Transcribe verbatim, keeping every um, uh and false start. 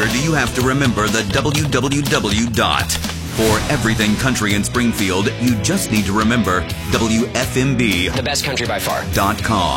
do you have to remember the W W W dot? For everything country in Springfield, you just need to remember W F M B. The best country by far. Dot com.